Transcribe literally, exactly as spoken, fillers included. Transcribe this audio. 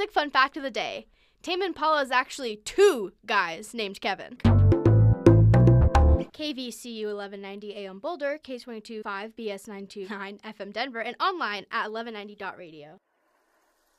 quick fun fact of the day. Tame Impala is actually two guys named Kevin. K V C U eleven ninety A M Boulder, K twenty-two point five B S nine two nine F M Denver, and online at eleven ninety dot radio.